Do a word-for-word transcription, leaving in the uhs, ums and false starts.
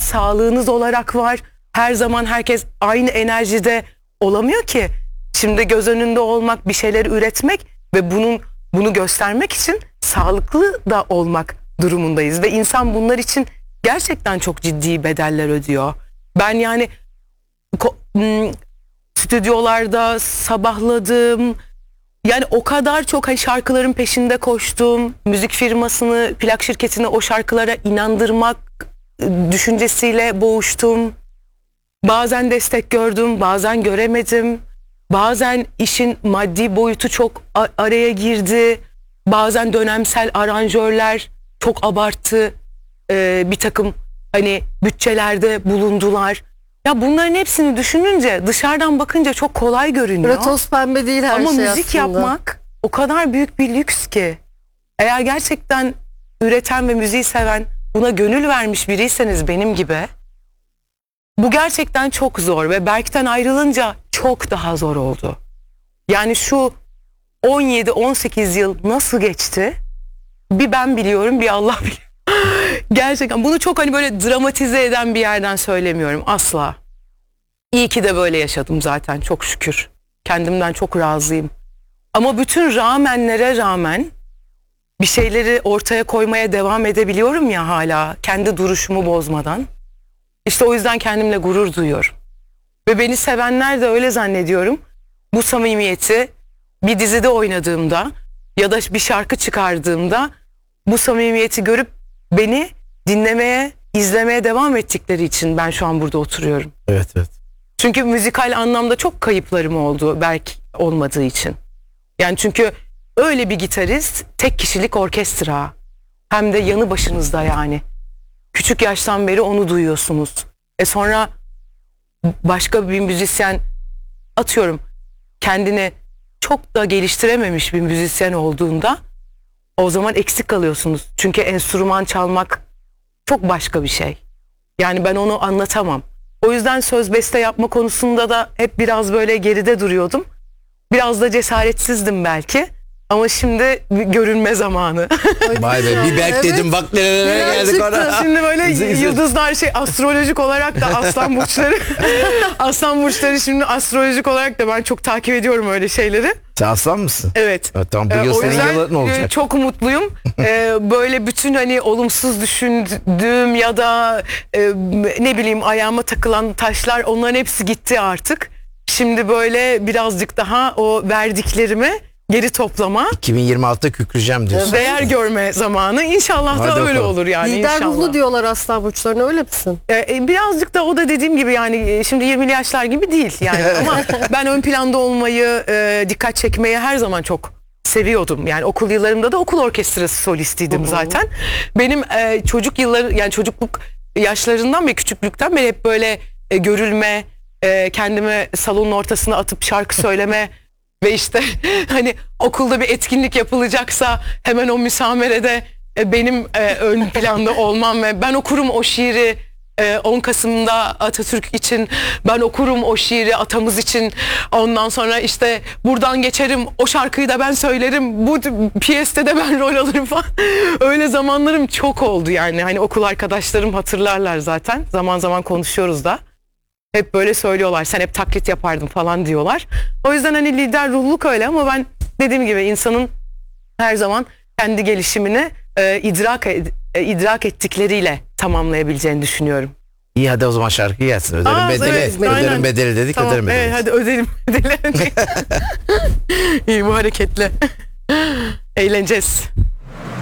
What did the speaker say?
sağlığınız olarak var. Her zaman herkes aynı enerjide olamıyor ki. Şimdi göz önünde olmak, bir şeyler üretmek ve bunun bunu göstermek için sağlıklı da olmak durumundayız. Ve insan bunlar için gerçekten çok ciddi bedeller ödüyor. Ben yani stüdyolarda sabahladım. Yani o kadar çok hani şarkıların peşinde koştum. Müzik firmasını, plak şirketini o şarkılara inandırmak düşüncesiyle boğuştum. Bazen destek gördüm, bazen göremedim. Bazen işin maddi boyutu çok araya girdi. Bazen dönemsel aranjörler çok abarttı. Ee, bir takım hani bütçelerde bulundular. Ya bunların hepsini düşününce dışarıdan bakınca çok kolay görünüyor. Böyle toz pembe değil her Ama şey müzik aslında. yapmak o kadar büyük bir lüks ki. Eğer gerçekten üreten ve müziği seven, buna gönül vermiş biriyseniz benim gibi, bu gerçekten çok zor ve Berk'ten ayrılınca çok daha zor oldu. Yani şu on yedi on sekiz yıl nasıl geçti? Bir ben biliyorum, bir Allah biliyor. Gerçekten bunu çok hani böyle dramatize eden bir yerden söylemiyorum asla. İyi ki de böyle yaşadım zaten, çok şükür. Kendimden çok razıyım. Ama bütün rağmenlere rağmen bir şeyleri ortaya koymaya devam edebiliyorum ya hala, kendi duruşumu bozmadan. İşte o yüzden kendimle gurur duyuyorum. Ve beni sevenler de öyle zannediyorum. Bu samimiyeti bir dizide oynadığımda ya da bir şarkı çıkardığımda bu samimiyeti görüp beni dinlemeye, izlemeye devam ettikleri için ben şu an burada oturuyorum. Evet, evet. Çünkü müzikal anlamda çok kayıplarım oldu Berk olmadığı için. Yani çünkü öyle bir gitarist, tek kişilik orkestra. Hem de yanı başınızda yani. Küçük yaştan beri onu duyuyorsunuz. E sonra başka bir müzisyen, atıyorum kendini çok da geliştirememiş bir müzisyen olduğunda o zaman eksik kalıyorsunuz. Çünkü enstrüman çalmak çok başka bir şey. Yani ben onu anlatamam. O yüzden söz beste yapma konusunda da hep biraz böyle geride duruyordum. Biraz da cesaretsizdim belki. Ama şimdi görünme zamanı. Vay be, bir Berk Evet. dedim bak nerelere geldik ona. Şimdi böyle Güzel, güzel. yıldızlar şey, astrolojik olarak da aslan burçları aslan burçları şimdi astrolojik olarak da ben çok takip ediyorum öyle şeyleri. Sen aslan mısın? Evet. Evet, tamam, bu Ee, yıl o senin yüzden yılın e, olacak. çok umutluyum. Ee, böyle bütün hani olumsuz düşündüğüm ya da e, ne bileyim ayağıma takılan taşlar, onların hepsi gitti artık. Şimdi böyle birazcık daha o verdiklerimi geri toplama, iki bin yirmi altıda kükreyeceğim diyorsun. değer görme zamanı. İnşallah Hadi da öyle bakalım. olur yani. Lider inşallah. ruhlu diyorlar aslan burçlarına, öyle misin? Ee, birazcık da o da dediğim gibi yani e, şimdi yirmili yaşlar gibi değil yani ama ben ön planda olmayı, e, dikkat çekmeyi her zaman çok seviyordum. Yani okul yıllarımda da okul orkestrası solistiydim zaten. Benim e, çocuk yılları, yani çocukluk yaşlarından ve küçüklükten beri hep böyle e, görülme, e, kendimi salonun ortasına atıp şarkı söyleme ve işte hani okulda bir etkinlik yapılacaksa hemen o müsamerede e, benim e, ön planda olmam ve ben okurum o şiiri e, on Kasım'da Atatürk için, ben okurum o şiiri atamız için, ondan sonra işte buradan geçerim, o şarkıyı da ben söylerim, bu piyeste de ben rol alırım falan. Öyle zamanlarım çok oldu yani, hani okul arkadaşlarım hatırlarlar zaten, zaman zaman konuşuyoruz da. Hep böyle söylüyorlar, sen hep taklit yapardın falan diyorlar. O yüzden hani lider ruhluluk öyle ama ben dediğim gibi insanın her zaman kendi gelişimini e, idrak ed- e, idrak ettikleriyle tamamlayabileceğini düşünüyorum. İyi, hadi o zaman şarkı gelsin. Öderim Aa, bedeli. evet, öderim aynen. bedeli dedik, Tamam, öderim bedeli. evet, hadi ödelim bedeli. İyi, bu hareketle. Eğleneceğiz.